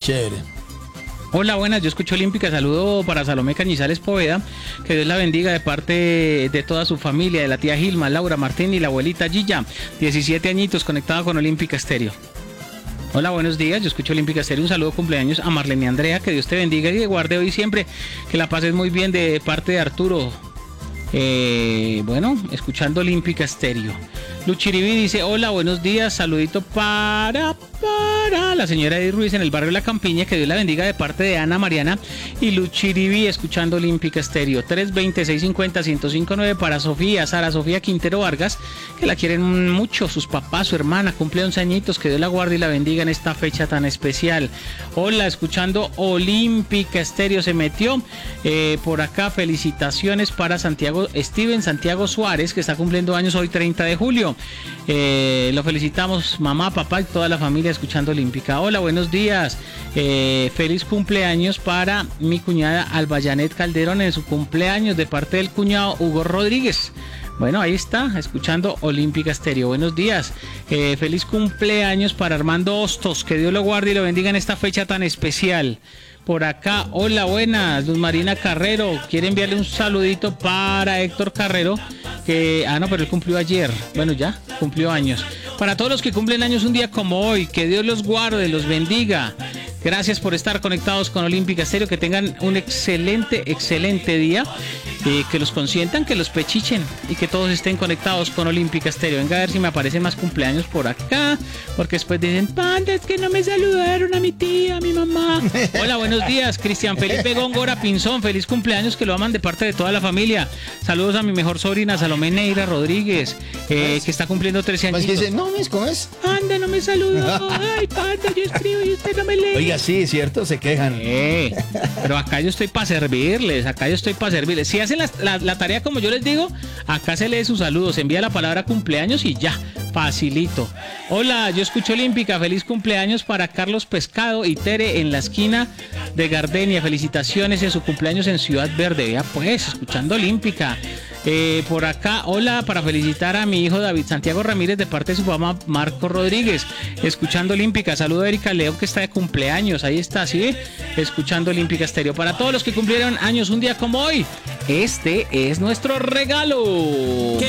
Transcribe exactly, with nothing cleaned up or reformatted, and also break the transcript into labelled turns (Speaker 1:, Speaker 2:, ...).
Speaker 1: Chévere.
Speaker 2: Hola, buenas, yo escucho Olímpica, saludo para Salomé Cañizales Poveda, que Dios la bendiga de parte de toda su familia, de la tía Gilma, Laura Martín y la abuelita Gilla, diecisiete añitos, conectada con Olímpica Estéreo. Hola, buenos días, yo escucho Olímpica Estéreo, un saludo cumpleaños a Marlene Andrea, que Dios te bendiga y te guarde hoy siempre, que la pases muy bien de parte de Arturo. Eh, bueno, escuchando Olímpica Estéreo. Luchiribi dice, hola, buenos días, saludito para, para la señora Edith Ruiz en el barrio La Campiña, que Dios la bendiga de parte de Ana Mariana y Luchiribi, escuchando Olímpica Estéreo. Tres veinte, seiscientos cincuenta, ciento cinco nueve para Sofía, Sara Sofía Quintero Vargas, que la quieren mucho, sus papás, su hermana, cumple once añitos, que Dios la guarde y la bendiga en esta fecha tan especial. Hola, escuchando Olímpica Estéreo, se metió eh, por acá, felicitaciones para Santiago, Steven Santiago Suárez, que está cumpliendo años hoy treinta de julio. Eh, lo felicitamos, mamá, papá y toda la familia escuchando Olímpica. Hola, buenos días. Eh, feliz cumpleaños para mi cuñada Albayanet Calderón en su cumpleaños de parte del cuñado Hugo Rodríguez. Bueno, ahí está, escuchando Olímpica Estéreo. Buenos días. Eh, feliz cumpleaños para Armando Hostos. Que Dios lo guarde y lo bendiga en esta fecha tan especial. Por acá, hola, buenas, Luz Marina Carrero, quiere enviarle un saludito para Héctor Carrero, que, ah no, pero él cumplió ayer, bueno ya, cumplió años. Para todos los que cumplen años un día como hoy, que Dios los guarde, los bendiga. Gracias por estar conectados con Olímpica Estéreo, que tengan un excelente, excelente día, eh, que los consientan, que los pechichen y que todos estén conectados con Olímpica Estéreo. Venga a ver si me aparecen más cumpleaños por acá, porque después dicen, panda, es que no me saludaron a mi tía, a mi mamá. Hola, buenos días, Cristian Felipe Góngora Pinzón, feliz cumpleaños, que lo aman de parte de toda la familia. Saludos a mi mejor sobrina, Salomé Neira Rodríguez, eh, que está cumpliendo trece años.
Speaker 1: No, ¿cómo es?
Speaker 2: Panda, no me saludó. Ay, panda, yo escribo y usted no me lee.
Speaker 1: Oiga, sí, cierto, se quejan.
Speaker 2: Eh, pero acá yo estoy para servirles, acá yo estoy para servirles. Si hacen la, la, la tarea como yo les digo, acá se lee sus saludos, se envía la palabra cumpleaños y ya, facilito. Hola, yo escucho Olímpica, feliz cumpleaños para Carlos Pescado y Tere en la esquina de Gardenia. Felicitaciones en su cumpleaños en Ciudad Verde. Ya pues, escuchando Olímpica. Eh, por acá, hola, para felicitar a mi hijo David Santiago Ramírez de parte de su mamá Marco Rodríguez, escuchando Olímpica. Saludo a Erika León, que está de cumpleaños, ahí está, ¿sí? Escuchando Olímpica Estéreo. Para todos los que cumplieron años un día como hoy, este es nuestro regalo.